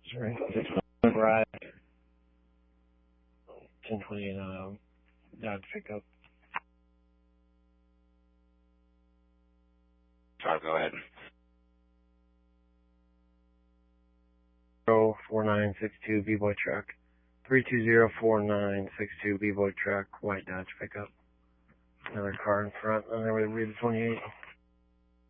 Sorry, 6 Brad, 1028 Dodge pickup. Sorry, go ahead. 4962 B-Boy truck. 3204962 B-Boy truck, white Dodge pickup. Another car in front, and there we read the 28.